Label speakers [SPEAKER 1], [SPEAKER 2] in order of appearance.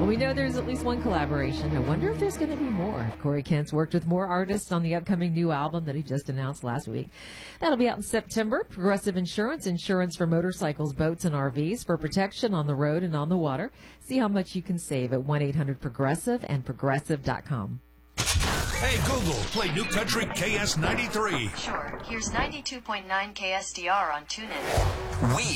[SPEAKER 1] We know there's at least one collaboration. I wonder if there's going to be more. Corey Kent's worked with more artists on the upcoming new album that he just announced last week. That'll be out in September. Progressive Insurance, insurance for motorcycles, boats, and RVs for protection on the road and on the water. See how much you can save at 1-800-PROGRESSIVE and progressive.com.
[SPEAKER 2] Hey, Google, play New Country KS93.
[SPEAKER 3] Sure. Here's 92.9 KSDR on TuneIn.
[SPEAKER 4] We